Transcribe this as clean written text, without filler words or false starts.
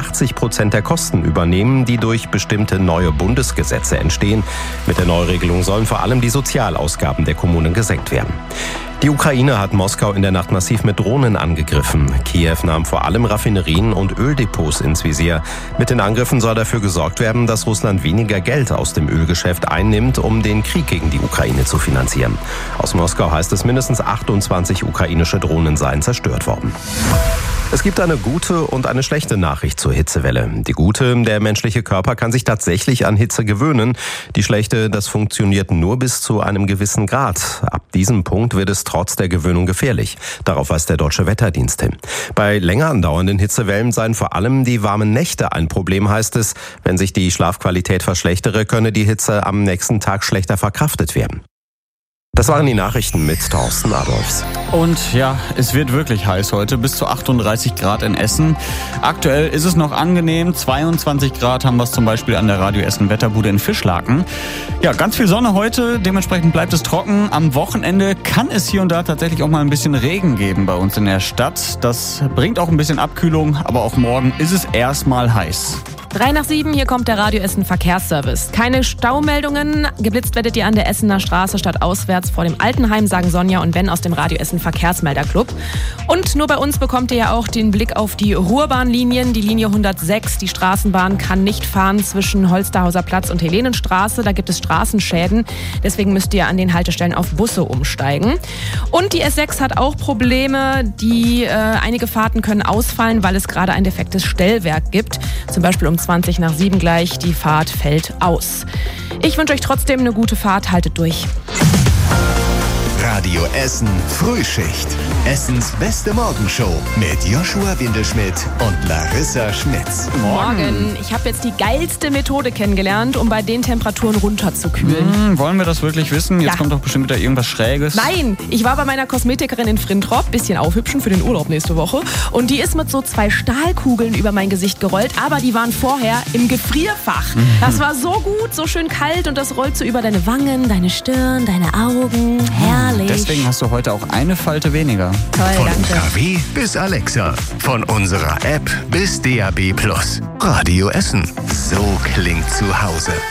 80% der Kosten übernehmen, die durch bestimmte neue Bundesgesetze entstehen. Mit der Neuregelung sollen vor allem die Sozialausgaben der Kommunen gesenkt werden. Die Ukraine hat Moskau in der Nacht massiv mit Drohnen angegriffen. Kiew nahm vor allem Raffinerien und Öldepots ins Visier. Mit den Angriffen soll dafür gesorgt werden, dass Russland weniger Geld aus dem Ölgeschäft einnimmt, um den Krieg gegen die Ukraine zu finanzieren. Aus Moskau heißt es, mindestens 28 ukrainische Drohnen seien zerstört worden. Es gibt eine gute und eine schlechte Nachricht zur Hitzewelle. Die gute, der menschliche Körper kann sich tatsächlich an Hitze gewöhnen. Die schlechte, das funktioniert nur bis zu einem gewissen Grad. Ab diesem Punkt wird es trotz der Gewöhnung gefährlich. Darauf weist der Deutsche Wetterdienst hin. Bei länger andauernden Hitzewellen seien vor allem die warmen Nächte ein Problem, heißt es. Wenn sich die Schlafqualität verschlechtere, könne die Hitze am nächsten Tag schlechter verkraftet werden. Das waren die Nachrichten mit Thorsten Adolfs. Und ja, es wird wirklich heiß heute, bis zu 38 Grad in Essen. Aktuell ist es noch angenehm, 22 Grad haben wir es zum Beispiel an der Radio Essen Wetterbude in Fischlaken. Ja, ganz viel Sonne heute, dementsprechend bleibt es trocken. Am Wochenende kann es hier und da tatsächlich auch mal ein bisschen Regen geben bei uns in der Stadt. Das bringt auch ein bisschen Abkühlung, aber auch morgen ist es erstmal heiß. 6:03, hier kommt der Radio Essen Verkehrsservice. Keine Staumeldungen. Geblitzt werdet ihr an der Essener Straße stadtauswärts vor dem Altenheim, sagen Sonja und Ben aus dem Radio Essen Verkehrsmelderclub. Und nur bei uns bekommt ihr ja auch den Blick auf die Ruhrbahnlinien. Die Linie 106, die Straßenbahn, kann nicht fahren zwischen Holsterhauser Platz und Helenenstraße. Da gibt es Straßenschäden. Deswegen müsst ihr an den Haltestellen auf Busse umsteigen. Und die S6 hat auch Probleme. Einige Fahrten können ausfallen, weil es gerade ein defektes Stellwerk gibt. Zum Beispiel um 6:20 gleich. Die Fahrt fällt aus. Ich wünsche euch trotzdem eine gute Fahrt. Haltet durch. Radio Essen Frühschicht. Essens beste Morgenshow mit Joshua Windelschmidt und Larissa Schmitz. Morgen. Ich habe jetzt die geilste Methode kennengelernt, um bei den Temperaturen runterzukühlen. Wollen wir das wirklich wissen? Jetzt Ja. kommt doch bestimmt wieder irgendwas Schräges. Nein, ich war bei meiner Kosmetikerin in Frintrop, bisschen aufhübschen für den Urlaub nächste Woche. Und die ist mit so 2 Stahlkugeln über mein Gesicht gerollt, aber die waren vorher im Gefrierfach. Das war so gut, so schön kalt und das rollt so über deine Wangen, deine Stirn, deine Augen. Herrlich. Deswegen hast du heute auch eine Falte weniger. Toll, Von danke. UKW bis Alexa. Von unserer App bis DAB+. Radio Essen. So klingt zu Hause.